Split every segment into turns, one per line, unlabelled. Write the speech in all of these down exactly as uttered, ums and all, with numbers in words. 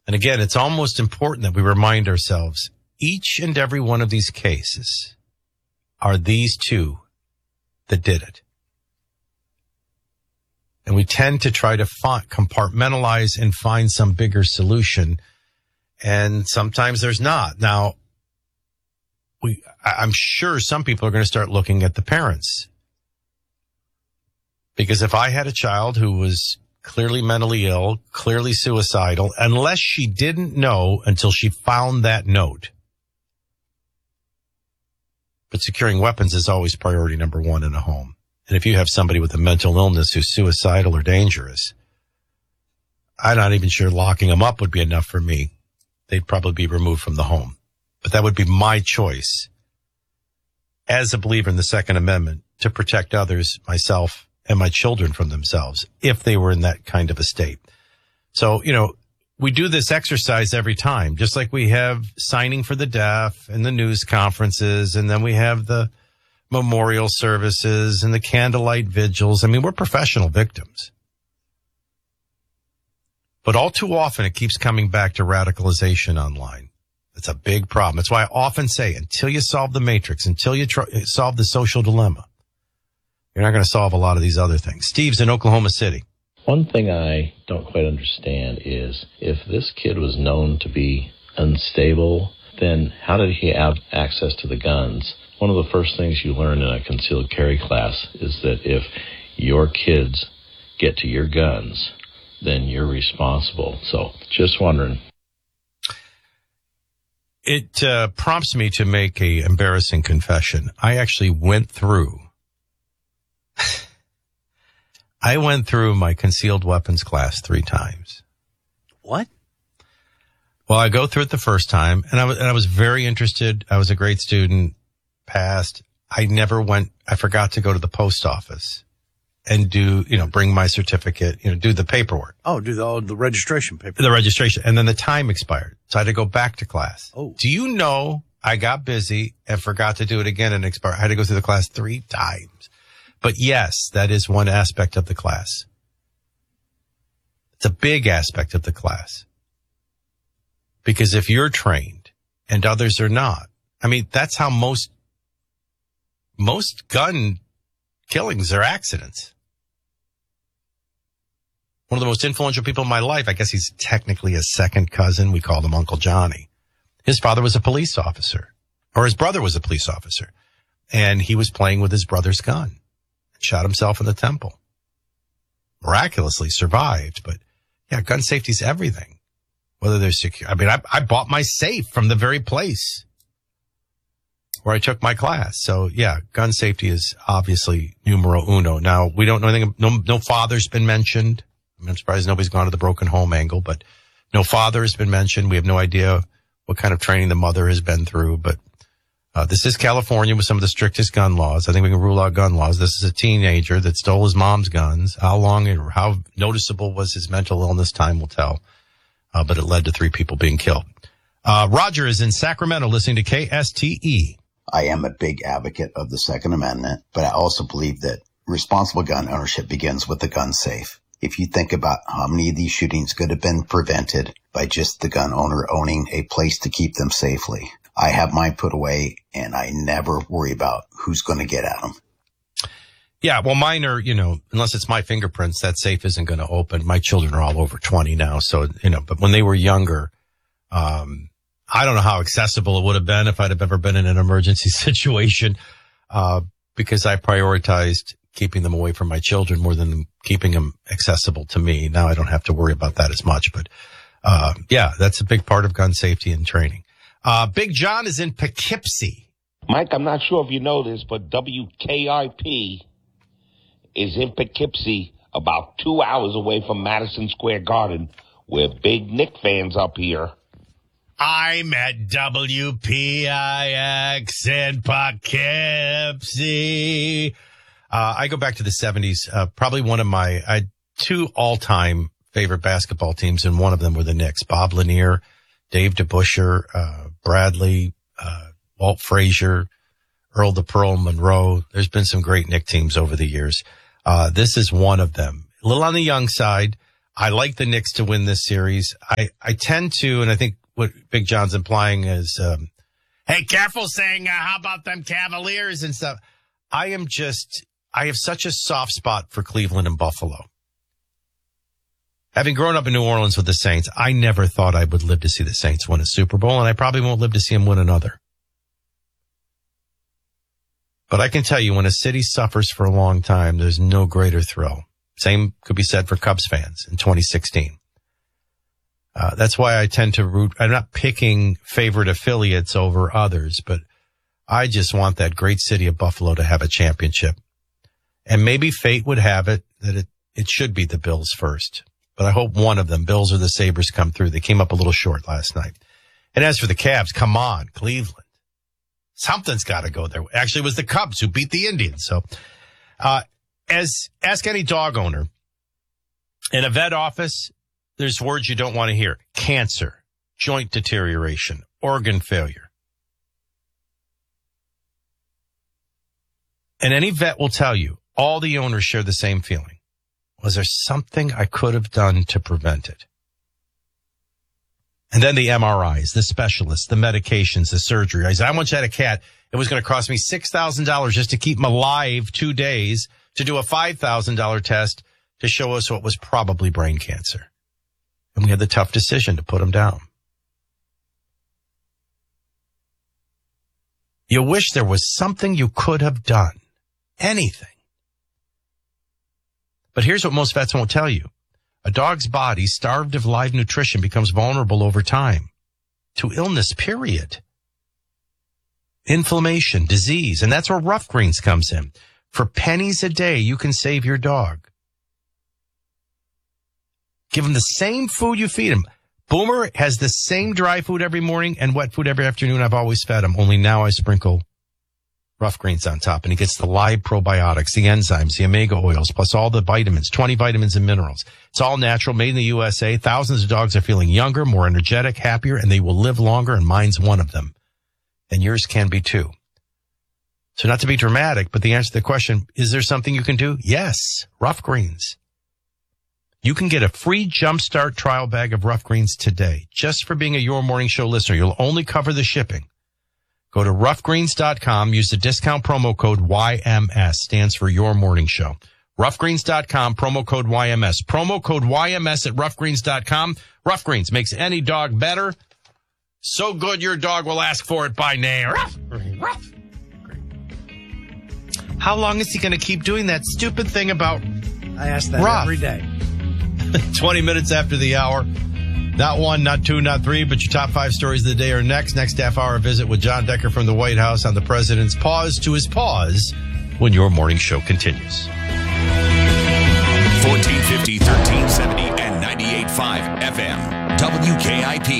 And again, it's almost important that we remind ourselves, each and every one of these cases are these two that did it. And we tend to try to fi- compartmentalize and find some bigger solution. And sometimes there's not. Now, we, I'm sure some people are going to start looking at the parents. Because if I had a child who was clearly mentally ill, clearly suicidal, unless she didn't know until she found that note. But securing weapons is always priority number one in a home. And if you have somebody with a mental illness who's suicidal or dangerous, I'm not even sure locking them up would be enough for me. They'd probably be removed from the home. But that would be my choice as a believer in the Second Amendment to protect others, myself, and my children from themselves if they were in that kind of a state. So, you know, we do this exercise every time, just like we have signing for the deaf and the news conferences, and then we have the memorial services and the candlelight vigils. I mean, we're professional victims. But all too often it keeps coming back to radicalization online. It's a big problem. That's why I often say, until you solve the matrix, until you try, solve the social dilemma, you're not going to solve a lot of these other things. Steve's in Oklahoma City.
One thing I don't quite understand is if this kid was known to be unstable, then how did he have access to the guns? One of the first things you learn in a concealed carry class is that if your kids get to your guns, then you're responsible. So just wondering.
It uh, prompts me to make a embarrassing confession. I actually went through I went through my concealed weapons class three times.
What?
Well, I go through it the first time, and I was, and I was very interested. I was a great student, passed. I never went, I forgot to go to the post office and do, you know, bring my certificate, you know, do the paperwork.
Oh, do the, oh, the registration paper.
The registration. And then the time expired. So I had to go back to class.
Oh.
Do you know I got busy and forgot to do it again and expired? I had to go through the class three times. But yes, that is one aspect of the class. It's a big aspect of the class. Because if you're trained and others are not, I mean, that's how most, most gun killings are accidents. One of the most influential people in my life, I guess he's technically a second cousin. We called him Uncle Johnny. His father was a police officer, or his brother was a police officer. And he was playing with his brother's gun. Shot himself in the temple. Miraculously survived. But yeah, gun safety is everything. Whether they're secure. I mean, I, I bought my safe from the very place where I took my class. So yeah, gun safety is obviously numero uno. Now, we don't know anything. No, no father's been mentioned. I mean, I'm surprised nobody's gone to the broken home angle, but no father has been mentioned. We have no idea what kind of training the mother has been through, but Uh, this is California with some of the strictest gun laws. I think we can rule out gun laws. This is a teenager that stole his mom's guns. How long or how noticeable was his mental illness? Time will tell. Uh, but it led to three people being killed. Uh, Roger is in Sacramento listening to K S T E.
I am a big advocate of the Second Amendment, but I also believe that responsible gun ownership begins with the gun safe. If you think about how many of these shootings could have been prevented by just the gun owner owning a place to keep them safely. I have mine put away, and I never worry about who's going to get at them.
Yeah, well, mine are, you know, unless it's my fingerprints, that safe isn't going to open. My children are all over twenty now, so, you know, but when they were younger, um, I don't know how accessible it would have been if I'd have ever been in an emergency situation, uh, because I prioritized keeping them away from my children more than keeping them accessible to me. Now I don't have to worry about that as much, but, uh, yeah, that's a big part of gun safety and training. Uh, Big John is in Poughkeepsie.
Mike, I'm not sure if you know this, but W K I P is in Poughkeepsie, about two hours away from Madison Square Garden. We're big Knick fans up here.
I'm at W P I X in Poughkeepsie. Uh, I go back to the seventies. Uh, probably one of my I had two all-time favorite basketball teams, and one of them were the Knicks. Bob Lanier, Dave DeBusschere, uh, Bradley, uh, Walt Frazier, Earl the Pearl Monroe. There's been some great Knick teams over the years. Uh, this is one of them. A little on the young side. I like the Knicks to win this series. I, I tend to, and I think what Big John's implying is, um, hey, careful saying, uh, how about them Cavaliers and stuff. I am just, I have such a soft spot for Cleveland and Buffalo. Having grown up in New Orleans with the Saints, I never thought I would live to see the Saints win a Super Bowl, and I probably won't live to see them win another. But I can tell you, when a city suffers for a long time, there's no greater thrill. Same could be said for Cubs fans in twenty sixteen. Uh, that's why I tend to root. I'm not picking favorite affiliates over others, but I just want that great city of Buffalo to have a championship. And maybe fate would have it that it, it should be the Bills first. But I hope one of them, Bills or the Sabres, come through. They came up a little short last night. And as for the Cavs, come on, Cleveland. Something's got to go there. Actually, it was the Cubs who beat the Indians. So, uh, as ask any dog owner in a vet office, there's words you don't want to hear. Cancer, joint deterioration, organ failure. And any vet will tell you, all the owners share the same feeling. Was there something I could have done to prevent it? And then the M R Is, the specialists, the medications, the surgery. I said, I once had a cat. It was going to cost me six thousand dollars just to keep him alive two days to do a five thousand dollars test to show us what was probably brain cancer. And we had the tough decision to put him down. You wish there was something you could have done. Anything. But here's what most vets won't tell you. A dog's body, starved of live nutrition, becomes vulnerable over time to illness, period. Inflammation, disease, and that's where Rough Greens comes in. For pennies a day, you can save your dog. Give him the same food you feed him. Boomer has the same dry food every morning and wet food every afternoon. I've always fed him, only now I sprinkle Rough Greens on top, and he gets the live probiotics, the enzymes, the omega oils, plus all the vitamins, twenty vitamins and minerals. It's all natural, made in the U S A. Thousands of dogs are feeling younger, more energetic, happier, and they will live longer, and mine's one of them. And yours can be too. So not to be dramatic, but the answer to the question, is there something you can do? Yes, Rough Greens. You can get a free Jumpstart trial bag of Rough Greens today, just for being a Your Morning Show listener. You'll only cover the shipping. Go to rough greens dot com. Use the discount promo code Y M S. Stands for Your Morning Show. rough greens dot com, promo code Y M S. Promo code Y M S at rough greens dot com. Rough Greens makes any dog better. So good your dog will ask for it by name. Ruff, ruff. How long is he going to keep doing that stupid thing about
I ask that
Ruff?
every day.
twenty minutes after the hour. Not one, not two, not three, but your top five stories of the day are next. Next half hour visit with John Decker from the White House on the president's pause to his pause when Your Morning Show continues.
fourteen fifty, thirteen seventy, and ninety-eight point five F M. W K I P.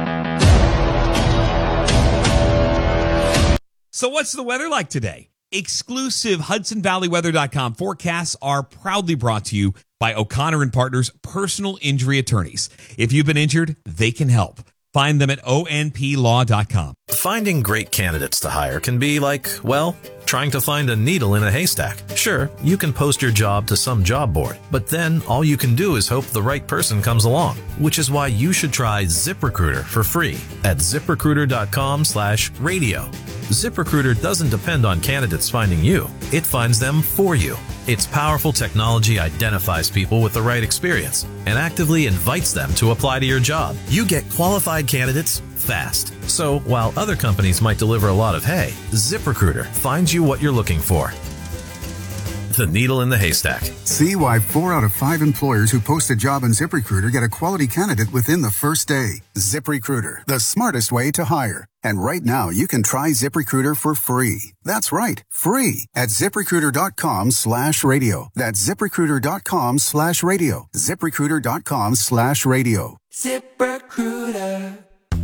So what's the weather like today? Exclusive Hudson Valley Weather dot com forecasts are proudly brought to you by O'Connor and Partners Personal Injury Attorneys. If you've been injured, they can help. Find them at O N P law dot com.
Finding great candidates to hire can be like, well, trying to find a needle in a haystack. Sure, you can post your job to some job board, but then all you can do is hope the right person comes along, which is why you should try ZipRecruiter for free at zip recruiter dot com slash radio. ZipRecruiter doesn't depend on candidates finding you. It finds them for you. Its powerful technology identifies people with the right experience and actively invites them to apply to your job. You get qualified candidates fast. So while other companies might deliver a lot of hay, ZipRecruiter finds you what you're looking for. The needle in the haystack.
See why four out of five employers who post a job on ZipRecruiter get a quality candidate within the first day. ZipRecruiter, the smartest way to hire. And right now, you can try ZipRecruiter for free. That's right, free at zip recruiter dot com slash radio. That's zip recruiter dot com slash radio. zip recruiter dot com slash radio.
ZipRecruiter.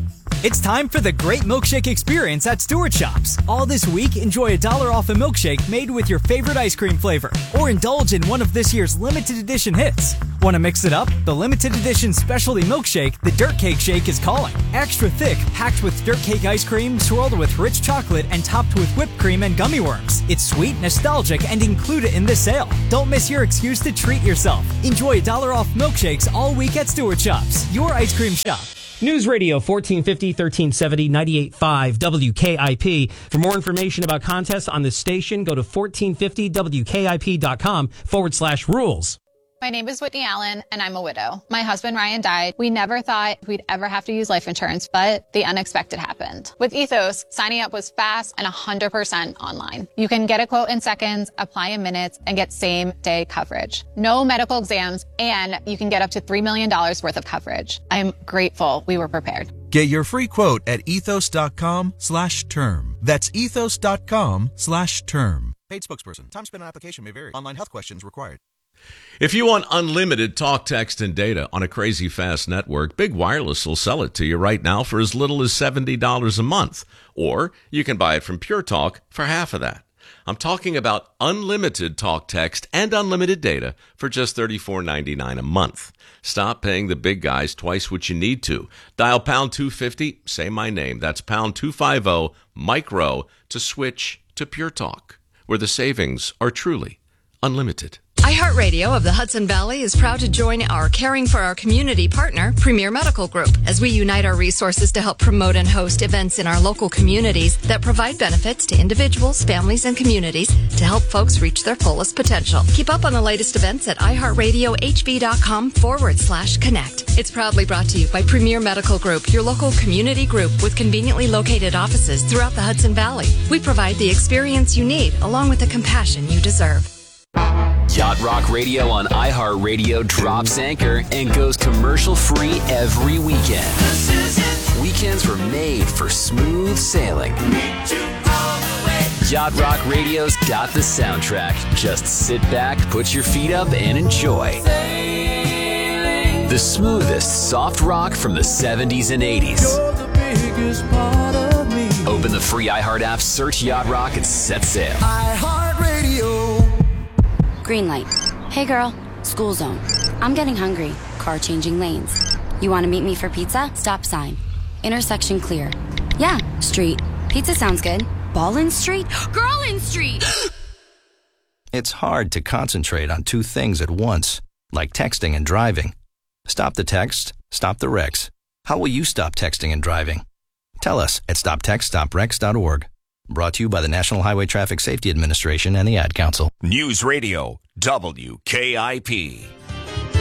It's time for the Great Milkshake Experience at Stewart Shops. All this week, enjoy a dollar off a milkshake made with your favorite ice cream flavor, or indulge in one of this year's limited edition hits. Want to mix it up? The limited edition specialty milkshake, the Dirt Cake Shake, is calling. Extra thick, packed with dirt cake ice cream, swirled with rich chocolate, and topped with whipped cream and gummy worms. It's sweet, nostalgic, and included in this sale. Don't miss your excuse to treat yourself. Enjoy a dollar off milkshakes all week at Stewart Shops, your ice cream shop.
News Radio fourteen fifty, thirteen seventy, ninety-eight point five W K I P. For more information about contests on this station, go to fourteen fifty W K I P dot com forward slash rules.
My name is Whitney Allen, and I'm a widow. My husband, Ryan, died. We never thought we'd ever have to use life insurance, but the unexpected happened. With Ethos, signing up was fast and one hundred percent online. You can get a quote in seconds, apply in minutes, and get same-day coverage. No medical exams, and you can get up to three million dollars worth of coverage. I'm grateful we were prepared.
Get your free quote at ethos.com slash term. That's ethos.com slash term.
Paid spokesperson. Time spent on application may vary. Online health questions required.
If you want unlimited talk, text, and data on a crazy fast network, Big Wireless will sell it to you right now for as little as seventy dollars a month. Or you can buy it from Pure Talk for half of that. I'm talking about unlimited talk, text, and unlimited data for just thirty-four ninety-nine a month. Stop paying the big guys twice what you need to. Dial pound two fifty, say my name. That's pound two fifty, micro, to switch to Pure Talk, where the savings are truly unlimited.
iHeartRadio of the Hudson Valley is proud to join our Caring for Our Community partner, Premier Medical Group, as we unite our resources to help promote and host events in our local communities that provide benefits to individuals, families, and communities to help folks reach their fullest potential. Keep up on the latest events at iHeartRadioHV.com forward slash connect. It's proudly brought to you by Premier Medical Group, your local community group with conveniently located offices throughout the Hudson Valley. We provide the experience you need along with the compassion you deserve.
Yacht Rock Radio on iHeartRadio drops anchor and goes commercial-free every weekend. Weekends were made for smooth sailing. Yacht Rock Radio's got the soundtrack. Just sit back, put your feet up, and enjoy. The smoothest soft rock from the seventies and eighties. Open the free iHeart app, search Yacht Rock, and set sail.
iHeartRadio. Green light. Hey girl, school zone. I'm getting hungry. Car changing lanes. You want to meet me for pizza? Stop sign. Intersection clear. Yeah, street. Pizza sounds good. Ballin Street? Girlin Street!
It's hard to concentrate on two things at once, like texting and driving. Stop the text, stop the wrecks. How will you stop texting and driving? Tell us at stop text stop wrecks dot org. Brought to you by the National Highway Traffic Safety Administration and the Ad Council.
News Radio, W K I P.